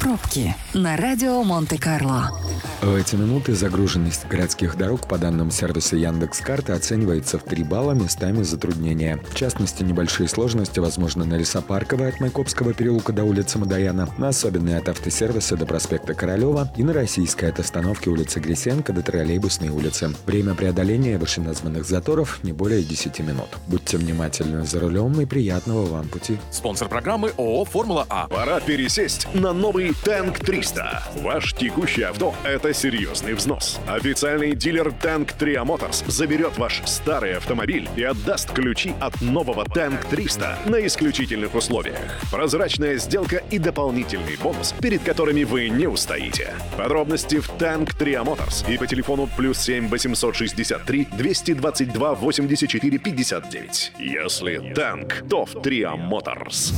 Пробки на радио Монте-Карло. В эти минуты загруженность городских дорог по данным сервиса Яндекс.Карты оценивается в 3 балла, местами затруднения. В частности, небольшие сложности возможны на Лесопарковой от Майкопского переулка до улицы Мадояна, на Особенной от автосервиса до проспекта Королева и на Российской от остановки улицы Грисенко до Троллейбусной улицы. Время преодоления вышеназванных заторов не более 10 минут. Будьте внимательны за рулем и приятного вам пути. Спонсор программы ООО «Формула А». Пора пересесть на новый Tank 300. Ваш текущий авто – это серьезный взнос. Официальный дилер Tank Tria Motors заберет ваш старый автомобиль и отдаст ключи от нового Tank 300 на исключительных условиях. Прозрачная сделка и дополнительный бонус, перед которыми вы не устоите. Подробности в Tank Tria Motors и по телефону +7 863 222 84 59. Если Tank, то в Tria Motors.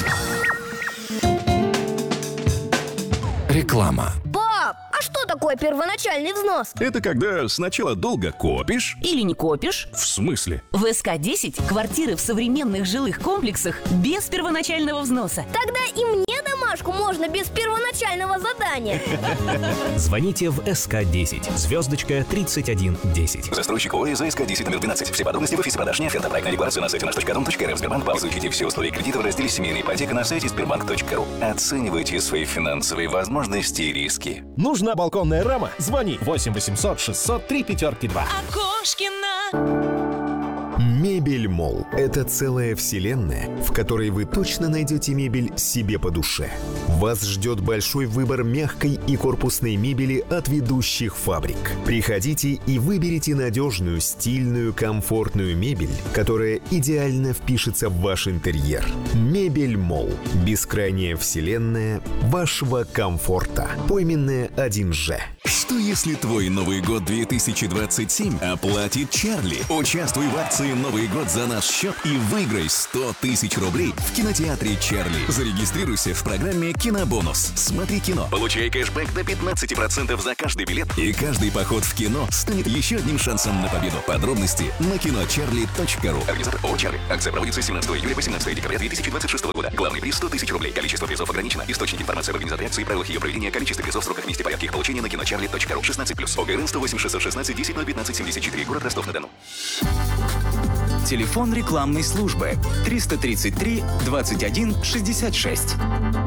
Реклама. Пап, а что такое первоначальный взнос? Это когда сначала долго копишь. Или не копишь? В смысле? В СК-10 квартиры в современных жилых комплексах без первоначального взноса. Тогда и мне домашку можно без первоначального задания. Звоните в СК-10, звездочка 3110. Застройщик ООО за СК-10 номер 12. Все подробности в офисе продаж не оферта. Проектная декларация на сайте наш.дом.рф. Сбербанк. Изучите все условия кредита в разделе «Семейная ипотека» на сайте sberbank.ru. Оценивайте свои финансовые возможности и риски. Нужна балконная рама? Звони 8 800 603 5-2. Мебель Молл – это целая вселенная, в которой вы точно найдете мебель себе по душе. Вас ждет большой выбор мягкой и корпусной мебели от ведущих фабрик. Приходите и выберите надежную, стильную, комфортную мебель, которая идеально впишется в ваш интерьер. Мебель Молл – бескрайняя вселенная вашего комфорта. Пойменная 1Ж. Что если твой Новый год 2027 оплатит Чарли? Участвуй в акции «Новый год за наш счет» и выиграй 100 тысяч рублей в кинотеатре Чарли. Зарегистрируйся в программе «Кинобонус». Смотри кино, получай кэшбэк до 15% за каждый билет. И каждый поход в кино станет еще одним шансом на победу. Подробности на киночарли.ру. Организатор ООО «Чарли». Акция проводится с 17 июля по 17 декабря 2026 года. Главный приз – 100 тысяч рублей. Количество призов ограничено. Источник информации об организаторе акции, правилах ее проведения, количестве призов, сроках, месте, порядке их получения на киночарли.ру. 16+. ОГРН 108 616 10 015 74. Город Ростов-на-Дону. Телефон рекламной службы 333 21 66.